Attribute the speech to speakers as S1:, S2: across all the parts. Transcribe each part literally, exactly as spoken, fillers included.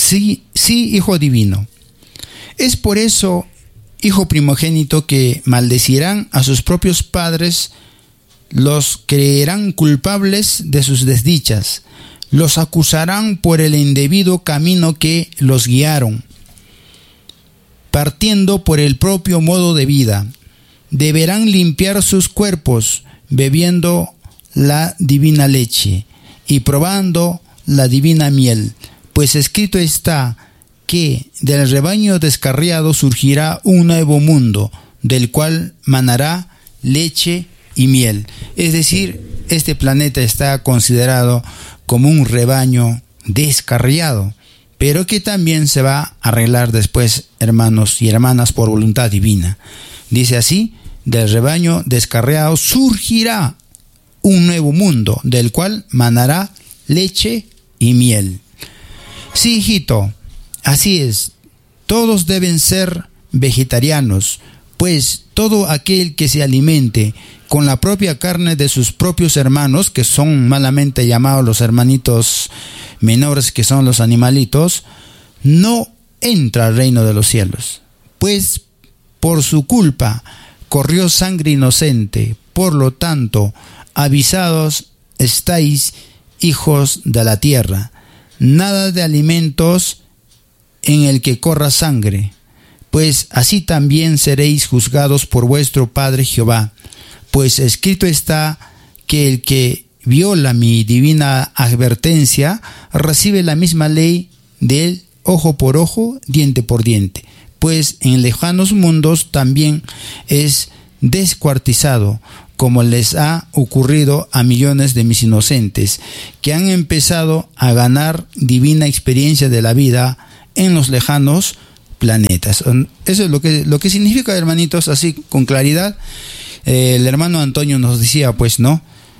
S1: sí, sí, hijo divino. Es por eso, hijo primogénito, que maldecirán a sus propios padres, los creerán culpables de sus desdichas, los acusarán por el indebido camino que los guiaron, partiendo por el propio modo de vida. Deberán limpiar sus cuerpos, bebiendo la divina leche y probando la divina miel, pues escrito está que del rebaño descarriado surgirá un nuevo mundo, del cual manará leche y miel. Es decir, este planeta está considerado como un rebaño descarriado, pero que también se va a arreglar después, hermanos y hermanas, por voluntad divina. Dice así: del rebaño descarriado surgirá un nuevo mundo, del cual manará leche y miel. Sí, hijito, así es. Todos deben ser vegetarianos, pues todo aquel que se alimente con la propia carne de sus propios hermanos, que son malamente llamados los hermanitos menores, que son los animalitos, no entra al reino de los cielos, pues por su culpa corrió sangre inocente. Por lo tanto, avisados estáis, hijos de la tierra. Nada de alimentos en el que corra sangre, pues así también seréis juzgados por vuestro Padre Jehová. Pues escrito está que el que viola mi divina advertencia recibe la misma ley del ojo por ojo, diente por diente. Pues en lejanos mundos también es descuartizado, como les ha ocurrido a millones de mis inocentes, que han empezado a ganar divina experiencia de la vida en los lejanos planetas. Eso es lo que, lo que significa, hermanitos, así con claridad. Eh, el hermano Antonio nos decía, pues, ¿no?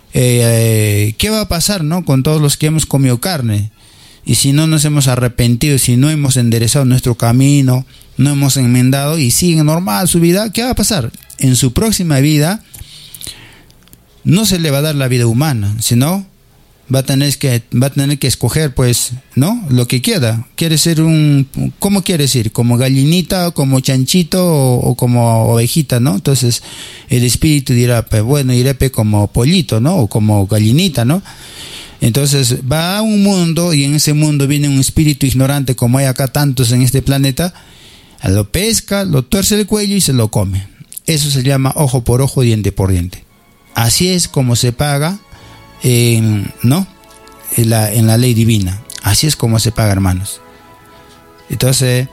S1: Eh, eh, ¿Qué va a pasar, no? Con todos los que hemos comido carne. Y si no nos hemos arrepentido, si no hemos enderezado nuestro camino, no hemos enmendado y sigue normal su vida, ¿qué va a pasar? En su próxima vida no se le va a dar la vida humana, sino va a tener que, va a tener que escoger, pues, ¿no? Lo que quiera. ¿Quiere ser un, cómo quieres ir? ¿Como gallinita, o como chanchito, o, o como ovejita, no? Entonces, el espíritu dirá, pues, bueno, iré como pollito, ¿no? O como gallinita, ¿no? Entonces, va a un mundo, y en ese mundo viene un espíritu ignorante, como hay acá tantos en este planeta, lo pesca, lo tuerce el cuello y se lo come. Eso se llama ojo por ojo, diente por diente. Así es como se paga, en, ¿no? En la, en la ley divina. Así es como se paga, hermanos. Entonces,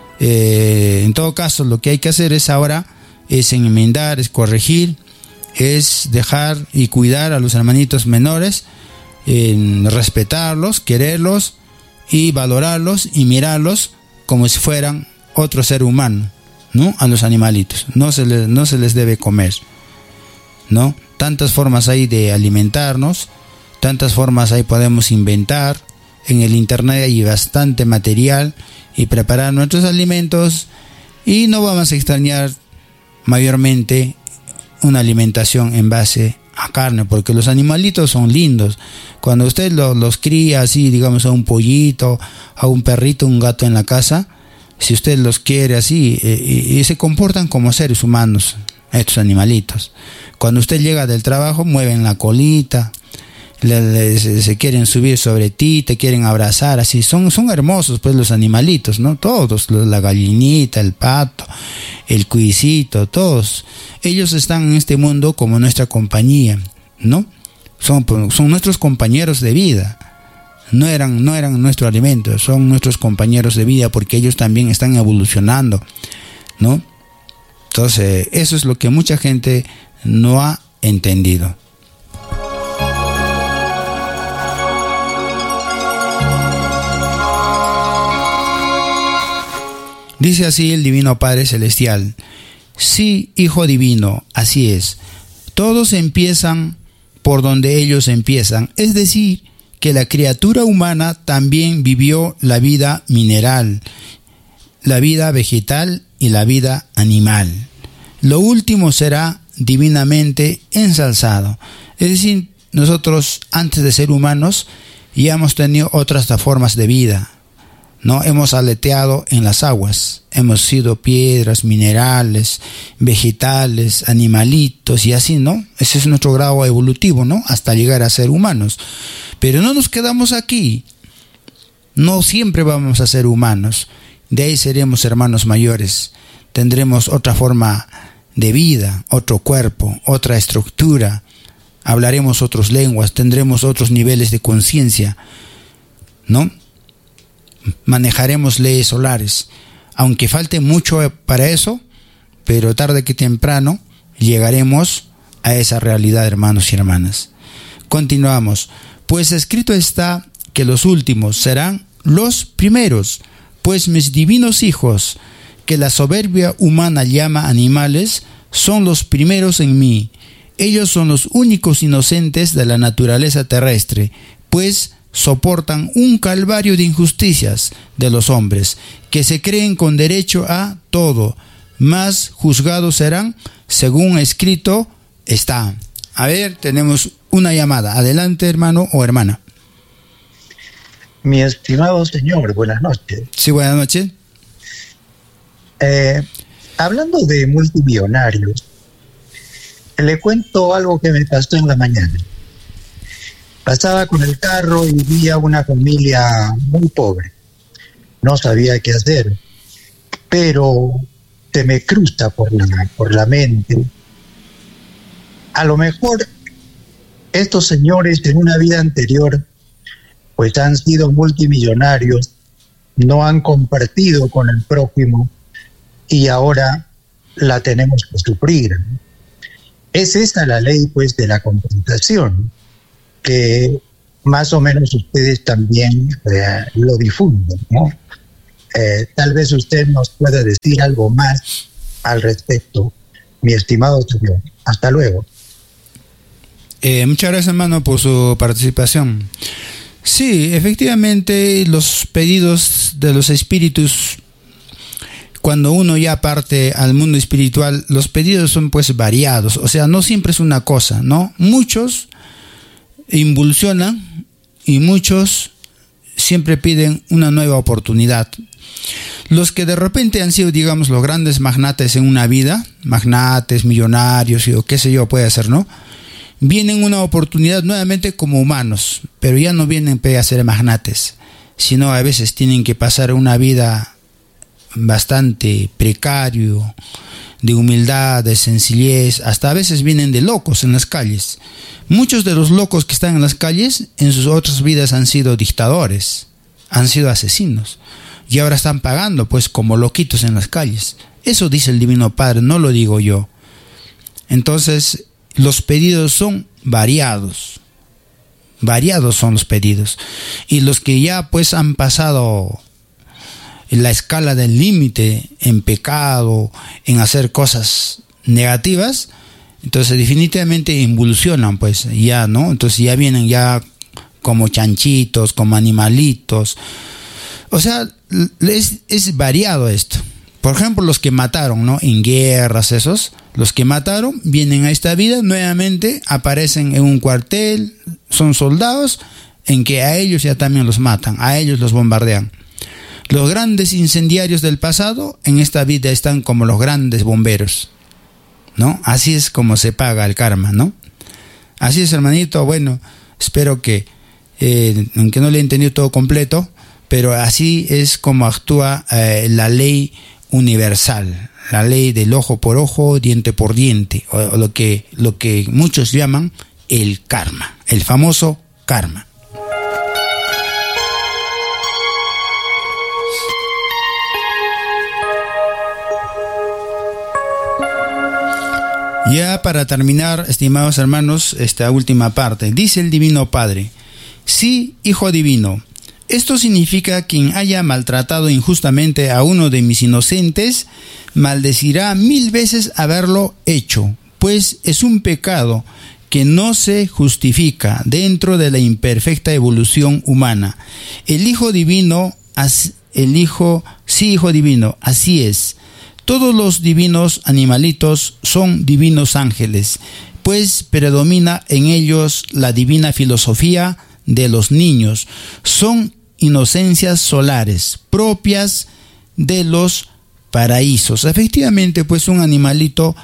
S1: eh, en todo caso, lo que hay que hacer es ahora, es enmendar, es corregir, es dejar y cuidar a los hermanitos menores, en respetarlos, quererlos y valorarlos y mirarlos como si fueran otro ser humano, ¿no? A los animalitos. No se les, no se les debe comer, ¿no? Tantas formas hay de alimentarnos, tantas formas hay podemos inventar. En el internet hay bastante material y preparar nuestros alimentos, y no vamos a extrañar mayormente una alimentación en base a carne, porque los animalitos son lindos. Cuando usted los, los cría así, digamos, a un pollito, a un perrito, un gato en la casa, si usted los quiere así, eh, y, y se comportan como seres humanos, estos animalitos. Cuando usted llega del trabajo, mueven la colita, le, le, se, se quieren subir sobre ti, te quieren abrazar, así. Son, son hermosos, pues, los animalitos, ¿no? Todos, la gallinita, el pato, el cuisito, todos. Ellos están en este mundo como nuestra compañía, ¿no? Son, son nuestros compañeros de vida. No eran, no eran nuestro alimento, son nuestros compañeros de vida, porque ellos también están evolucionando, ¿no? Entonces, eso es lo que mucha gente no ha entendido. Dice así el Divino Padre Celestial: sí, Hijo Divino, así es. Todos empiezan por donde ellos empiezan, es decir, que la criatura humana también vivió la vida mineral, la vida vegetal y la vida animal. Lo último será divinamente ensalzado. Es decir, nosotros antes de ser humanos ya hemos tenido otras formas de vida, ¿no? Hemos aleteado en las aguas, hemos sido piedras, minerales, vegetales, animalitos y así, ¿no? Ese es nuestro grado evolutivo, ¿no? Hasta llegar a ser humanos. Pero no nos quedamos aquí, no siempre vamos a ser humanos, de ahí seremos hermanos mayores, tendremos otra forma de vida, otro cuerpo, otra estructura, hablaremos otras lenguas, tendremos otros niveles de conciencia, ¿no? Manejaremos leyes solares, aunque falte mucho para eso, pero tarde que temprano llegaremos a esa realidad, hermanos y hermanas. Continuamos. Pues escrito está que los últimos serán los primeros, pues mis divinos hijos, que la soberbia humana llama animales, son los primeros en mí. Ellos son los únicos inocentes de la naturaleza terrestre, pues soportan un calvario de injusticias de los hombres, que se creen con derecho a todo, mas juzgados serán según escrito está. A ver, tenemos una llamada. Adelante, hermano o hermana.
S2: Mi estimado señor, buenas noches.
S1: Sí, buenas noches.
S2: Eh, hablando de multimillonarios, le cuento algo que me pasó en la mañana. Pasaba con el carro y vi a una familia muy pobre. No sabía qué hacer, pero se me cruza por la, por la mente. A lo mejor estos señores en una vida anterior pues han sido multimillonarios, no han compartido con el prójimo y ahora la tenemos que sufrir. Es esta la ley pues de la compensación, que más o menos ustedes también eh, lo difunden, ¿no? Eh, tal vez usted nos pueda decir algo más al respecto, mi estimado señor. Hasta luego.
S1: Eh, muchas gracias, hermano, por su participación. Sí, efectivamente, los pedidos de los espíritus, cuando uno ya parte al mundo espiritual, los pedidos son pues variados, o sea, no siempre es una cosa, ¿no? Muchos involucionan y muchos siempre piden una nueva oportunidad. Los que de repente han sido, digamos, los grandes magnates en una vida, magnates, millonarios o qué sé yo, puede ser, ¿no? Vienen una oportunidad nuevamente como humanos, pero ya no vienen a ser magnates, sino a veces tienen que pasar una vida bastante precario, de humildad, de sencillez, hasta a veces vienen de locos en las calles. Muchos de los locos que están en las calles en sus otras vidas han sido dictadores, han sido asesinos y ahora están pagando pues como loquitos en las calles. Eso dice el Divino Padre, no lo digo yo. Entonces los pedidos son variados, variados son los pedidos, y los que ya pues han pasado la escala del límite en pecado, en hacer cosas negativas, entonces definitivamente involucionan pues ya, ¿no? Entonces ya vienen ya como chanchitos, como animalitos, o sea, es, es variado esto. Por ejemplo, los que mataron, ¿no? En guerras, esos, los que mataron vienen a esta vida, nuevamente aparecen en un cuartel, son soldados en que a ellos ya también los matan, a ellos los bombardean. Los grandes incendiarios del pasado en esta vida están como los grandes bomberos, ¿no? Así es como se paga el karma, ¿no? Así es, hermanito. Bueno, espero que, eh, aunque no le he entendido todo completo, pero así es como actúa eh, la ley universal, la ley del ojo por ojo, diente por diente, o, o lo que lo que muchos llaman el karma, el famoso karma. Ya para terminar, estimados hermanos, esta última parte, dice el Divino Padre: sí, Hijo Divino, esto significa quien haya maltratado injustamente a uno de mis inocentes, maldecirá mil veces haberlo hecho, pues es un pecado que no se justifica dentro de la imperfecta evolución humana. El Hijo Divino, el Hijo, sí, Hijo Divino, así es. Todos los divinos animalitos son divinos ángeles, pues predomina en ellos la divina filosofía de los niños. Son inocencias solares propias de los paraísos. Efectivamente, pues un animalito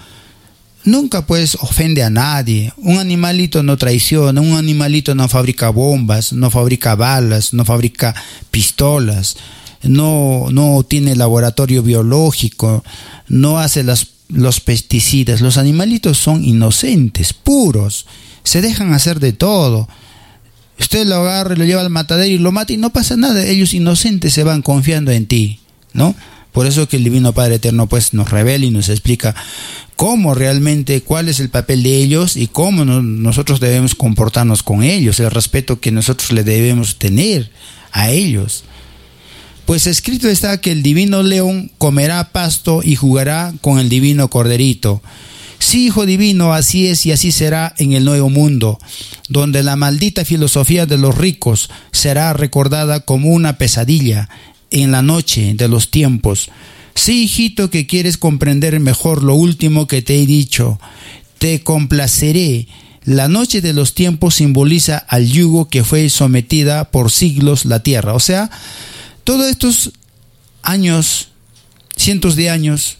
S1: nunca pues ofende a nadie, un animalito no traiciona, un animalito no fabrica bombas, no fabrica balas, no fabrica pistolas, no, no tiene laboratorio biológico, no hace las, los pesticidas. Los animalitos son inocentes, puros, se dejan hacer de todo. Usted lo agarra, lo lleva al matadero y lo mata y no pasa nada. Ellos inocentes se van confiando en ti, ¿no? Por eso que el Divino Padre Eterno pues nos revela y nos explica cómo realmente, cuál es el papel de ellos y cómo no, nosotros debemos comportarnos con ellos, el respeto que nosotros le debemos tener a ellos. Pues escrito está que el divino león comerá pasto y jugará con el divino corderito. Sí, hijo divino, así es y así será en el nuevo mundo, donde la maldita filosofía de los ricos será recordada como una pesadilla en la noche de los tiempos. Sí, hijito, que quieres comprender mejor lo último que te he dicho, te complaceré. La noche de los tiempos simboliza al yugo que fue sometida por siglos la tierra. O sea, todos estos años, cientos de años,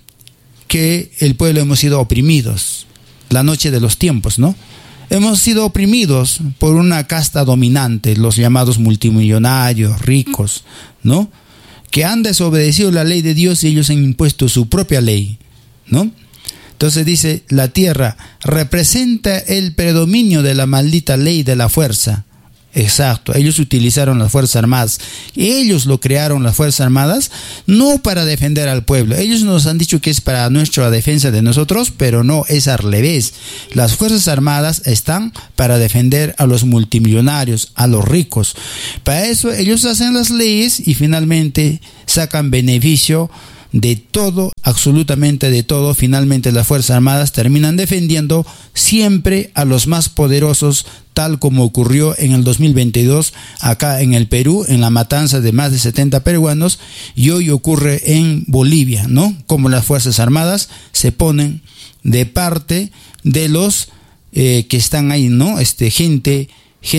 S1: que el pueblo hemos sido oprimidos, la noche de los tiempos, ¿no? Hemos sido oprimidos por una casta dominante, los llamados multimillonarios, ricos, ¿no? Que han desobedecido la ley de Dios y ellos han impuesto su propia ley, ¿no? Entonces dice, la tierra representa el predominio de la maldita ley de la fuerza. Exacto, ellos utilizaron las Fuerzas Armadas, ellos lo crearon, las Fuerzas Armadas, no para defender al pueblo. Ellos nos han dicho que es para nuestra defensa de nosotros, pero no, es al revés. Las Fuerzas Armadas están para defender a los multimillonarios, a los ricos. Para eso ellos hacen las leyes y finalmente sacan beneficio de todo, absolutamente de todo. Finalmente las Fuerzas Armadas terminan defendiendo siempre a los más poderosos, tal como ocurrió en el dos mil veintidós acá en el Perú, en la matanza de más de setenta peruanos, y hoy ocurre en Bolivia, ¿no? Como las Fuerzas Armadas se ponen de parte de los eh, que están ahí, ¿no? Este, gente,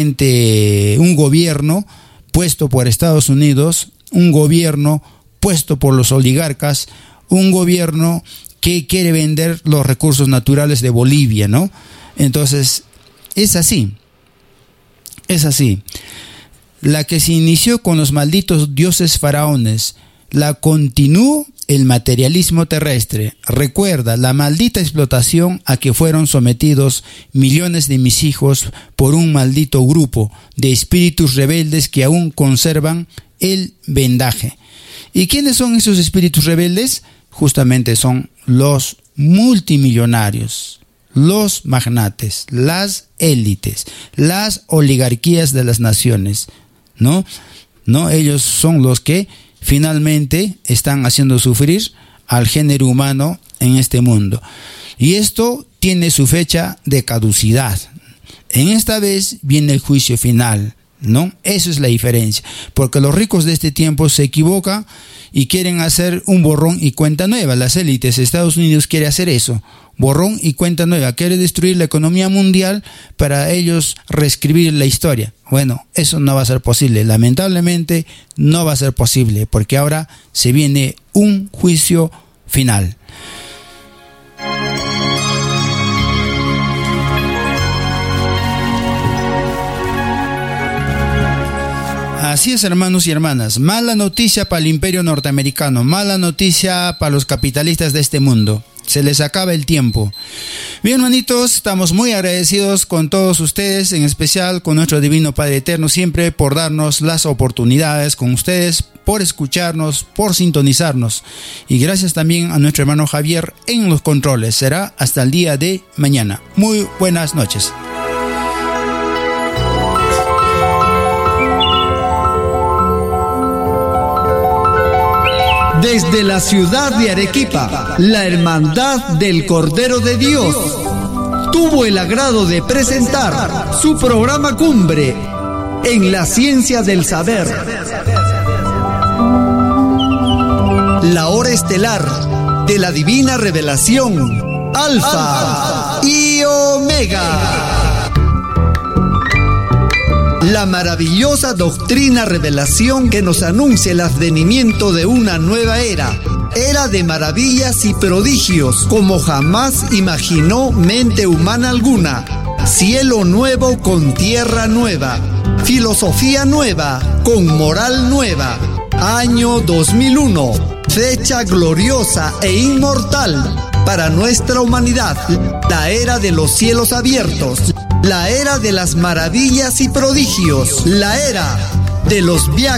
S1: gente, un gobierno puesto por Estados Unidos, un gobierno puesto por los oligarcas, un gobierno que quiere vender los recursos naturales de Bolivia, ¿no? Entonces, es así, es así. La que se inició con los malditos dioses faraones, la continuó el materialismo terrestre. Recuerda la maldita explotación a que fueron sometidos millones de mis hijos por un maldito grupo de espíritus rebeldes que aún conservan el vendaje. ¿Y quiénes son esos espíritus rebeldes? Justamente son los multimillonarios, los magnates, las élites, las oligarquías de las naciones, ¿no? ¿No? Ellos son los que finalmente están haciendo sufrir al género humano en este mundo. Y esto tiene su fecha de caducidad. En esta vez viene el juicio final, ¿no? Eso es la diferencia, porque los ricos de este tiempo se equivocan y quieren hacer un borrón y cuenta nueva. Las élites de Estados Unidos quieren hacer eso, borrón y cuenta nueva, quiere destruir la economía mundial para ellos reescribir la historia. Bueno, eso no va a ser posible, lamentablemente no va a ser posible, porque ahora se viene un juicio final. Así es, hermanos y hermanas, mala noticia para el imperio norteamericano, mala noticia para los capitalistas de este mundo. Se les acaba el tiempo. Bien, hermanitos, estamos muy agradecidos con todos ustedes, en especial con nuestro Divino Padre Eterno, siempre por darnos las oportunidades con ustedes, por escucharnos, por sintonizarnos. Y gracias también a nuestro hermano Javier en los controles. Será hasta el día de mañana. Muy buenas noches.
S3: Desde la ciudad de Arequipa, la Hermandad del Cordero de Dios tuvo el agrado de presentar su programa Cumbre en la Ciencia del Saber. La hora estelar de la divina revelación, Alfa y Omega. la maravillosa doctrina revelación que nos anuncia el advenimiento de una nueva era, era de maravillas y prodigios como jamás imaginó mente humana alguna, cielo nuevo con tierra nueva, filosofía nueva con moral nueva, año dos mil uno, fecha gloriosa e inmortal para nuestra humanidad, la era de los cielos abiertos, la era de las maravillas y prodigios, la era de los viajes